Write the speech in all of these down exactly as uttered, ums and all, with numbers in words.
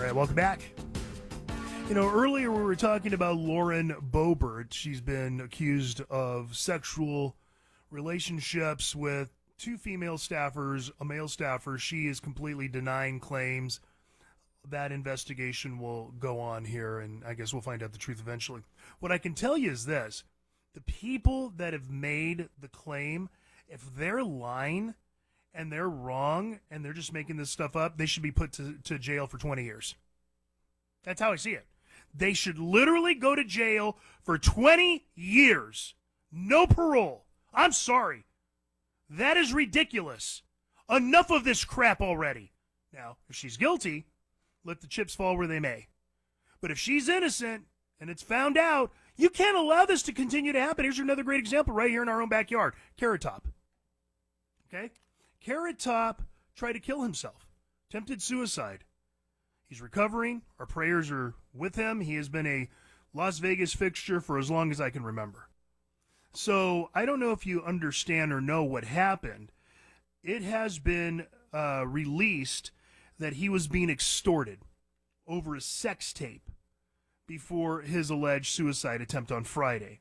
right, welcome back. You know, earlier we were talking about Lauren Boebert. She's been accused of sexual relationships with two female staffers, a male staffer. She is completely denying claims. That investigation will go on here, and I guess we'll find out the truth eventually. What I can tell you is this. The people that have made the claim, if they're lying and they're wrong and they're just making this stuff up, they should be put to, to jail for twenty years. That's how I see it. They should literally go to jail for twenty years. No parole. I'm sorry. That is ridiculous. Enough of this crap already. Now, if she's guilty, let the chips fall where they may. But if she's innocent and it's found out, you can't allow this to continue to happen. Here's another great example right here in our own backyard. Carrot Top. Okay? Carrot Top tried to kill himself. Attempted suicide. He's recovering. Our prayers are with him. He has been a Las Vegas fixture for as long as I can remember. So I don't know if you understand or know what happened. It has been uh, released that he was being extorted over a sex tape before his alleged suicide attempt on Friday.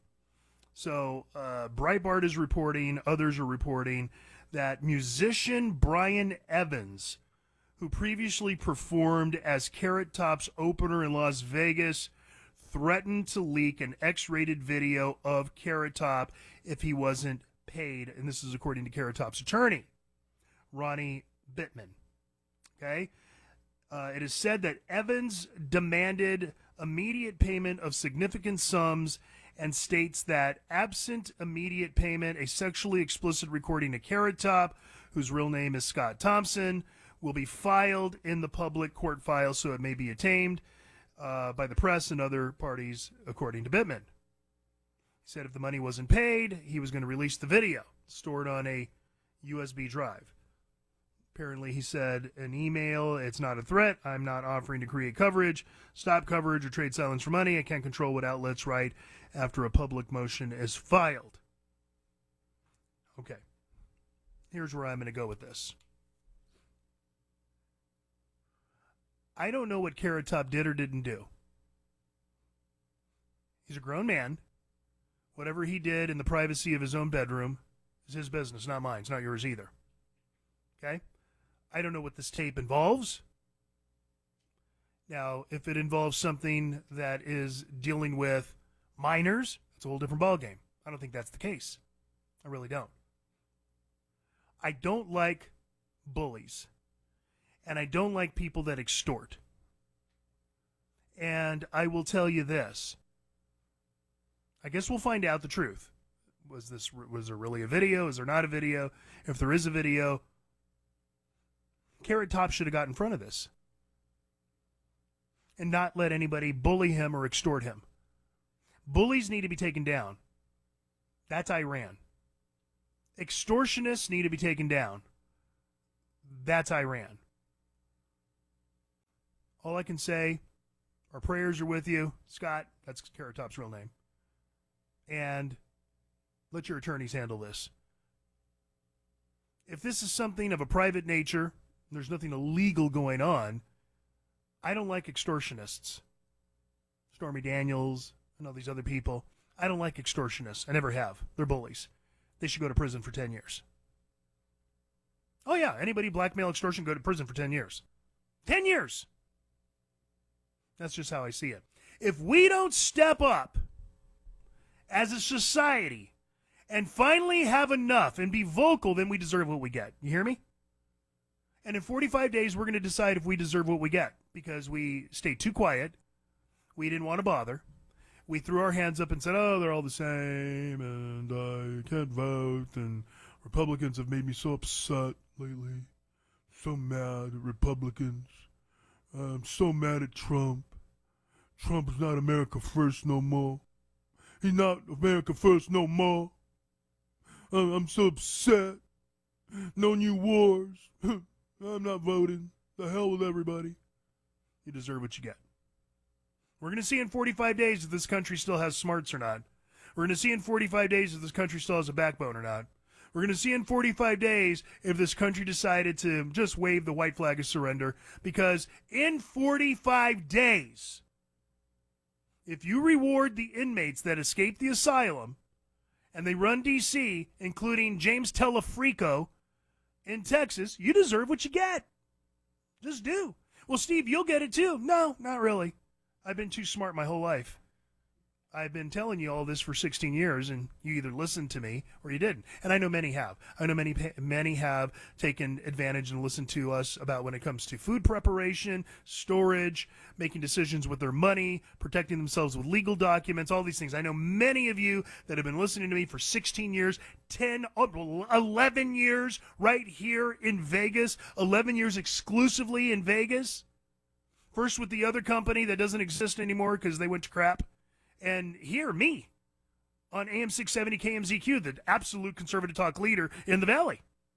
So uh, Breitbart is reporting, others are reporting, that musician Brian Evans, who previously performed as Carrot Top's opener in Las Vegas, threatened to leak an X-rated video of Carrot Top if he wasn't paid. And this is according to Carrot Top's attorney, Ronnie Bittman. Okay? Uh, it is said that Evans demanded immediate payment of significant sums and states that absent immediate payment, a sexually explicit recording of Carrot Top, whose real name is Scott Thompson, will be filed in the public court file so it may be attained uh, by the press and other parties, according to Bittman. He said if the money wasn't paid, he was going to release the video, stored on a U S B drive. Apparently, he said an email, it's not a threat. I'm not offering to create coverage, stop coverage, or trade silence for money. I can't control what outlets write after a public motion is filed. Okay. Here's where I'm going to go with this. I don't know what Carrot Top did or didn't do. He's a grown man. Whatever he did in the privacy of his own bedroom is his business, not mine. It's not yours either. Okay? I don't know what this tape involves. Now, if it involves something that is dealing with minors, it's a whole different ballgame. I don't think that's the case. I really don't. I don't like bullies. And I don't like people that extort. And I will tell you this. I guess we'll find out the truth. Was this was there really a video? Is there not a video? If there is a video, Carrot Top should have got in front of this and not let anybody bully him or extort him. Bullies need to be taken down. That's Iran. Extortionists need to be taken down. That's Iran. All I can say, our prayers are with you. Scott, that's Carrot Top's real name. And let your attorneys handle this. If this is something of a private nature, there's nothing illegal going on, I don't like extortionists. Stormy Daniels and all these other people. I don't like extortionists. I never have. They're bullies. They should go to prison for ten years. Oh, yeah. Anybody blackmail, extortion, go to prison for ten years. ten years. That's just how I see it. If we don't step up as a society and finally have enough and be vocal, then we deserve what we get. You hear me? And in forty-five days, we're going to decide if we deserve what we get because we stayed too quiet. We didn't want to bother. We threw our hands up and said, oh, they're all the same, and I can't vote, and Republicans have made me so upset lately. So mad at Republicans. I'm so mad at Trump. Trump is not America first no more. He's not America first no more. I'm so upset. No new wars. I'm not voting. The hell with everybody. You deserve what you get. We're going to see in forty-five days if this country still has smarts or not. We're going to see in forty-five days if this country still has a backbone or not. We're going to see in forty-five days if this country decided to just wave the white flag of surrender, because in forty-five days, if you reward the inmates that escaped the asylum and they run D C, including James Telefrico in Texas, you deserve what you get. Just do. Well, Steve, you'll get it too. No, not really. I've been too smart my whole life. I've been telling you all this for sixteen years, and you either listened to me or you didn't. And I know many have. I know many many have taken advantage and listened to us about when it comes to food preparation, storage, making decisions with their money, protecting themselves with legal documents, all these things. I know many of you that have been listening to me for sixteen years, ten, eleven years right here in Vegas, eleven years exclusively in Vegas. First with the other company that doesn't exist anymore because they went to crap. And hear me on A M six seventy K M Z Q, the absolute conservative talk leader in the Valley.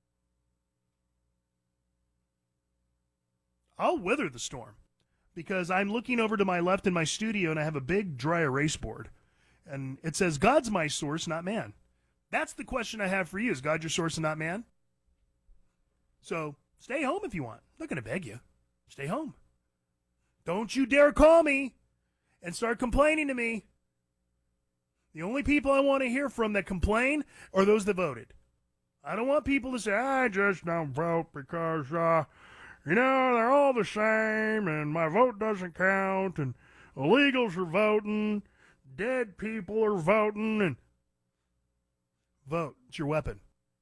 I'll weather the storm because I'm looking over to my left in my studio and I have a big dry erase board. And it says, God's my source, not man. That's the question I have for you. Is God your source and not man? So stay home if you want. I'm not going to beg you. Stay home. Don't you dare call me and start complaining to me. The only people I want to hear from that complain are those that voted. I don't want people to say, I just don't vote because, uh, you know, they're all the same and my vote doesn't count and illegals are voting, dead people are voting, and vote. It's your weapon.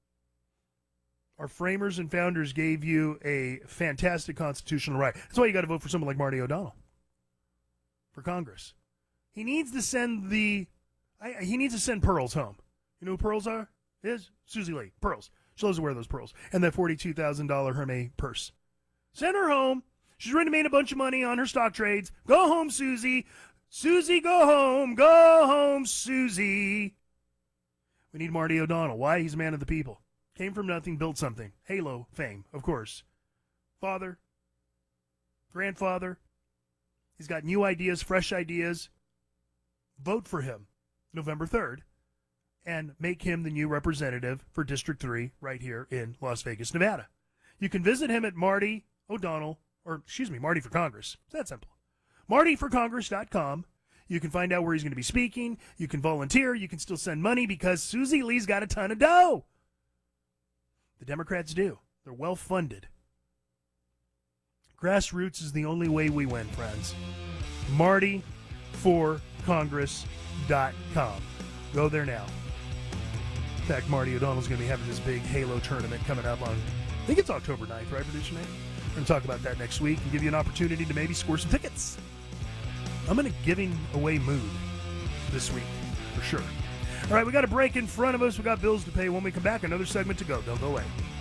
Our framers and founders gave you a fantastic constitutional right. That's why you got to vote for someone like Marty O'Donnell for Congress. He needs to send the I, he needs to send Pearls home. You know who Pearls are? Is Susie Lee. Pearls. She loves to wear those pearls. And that forty-two thousand dollars Hermes purse. Send her home. She's ready to make a bunch of money on her stock trades. Go home, Susie. Susie, go home. Go home, Susie. We need Marty O'Donnell. Why? He's a man of the people. Came from nothing, built something. Halo fame, of course. Father. Grandfather. He's got new ideas, fresh ideas. Vote for him November third and make him the new representative for District three right here in Las Vegas, Nevada. You can visit him at Marty O'Donnell, or excuse me, Marty for Congress. It's that simple. Marty for Congress dot com. You can find out where he's going to be speaking. You can volunteer. You can still send money because Susie Lee's got a ton of dough. The Democrats do. They're well funded. Grassroots is the only way we win, friends. Marty for Congress dot com. Go there now. In fact, Marty O'Donnell's going to be having this big Halo tournament coming up on, I think it's October ninth, right, producer Nate? We're going to talk about that next week and give you an opportunity to maybe score some tickets. I'm in a giving away mood this week, for sure. All right, we got a break in front of us. We got bills to pay. When we come back, another segment to go. Don't go away.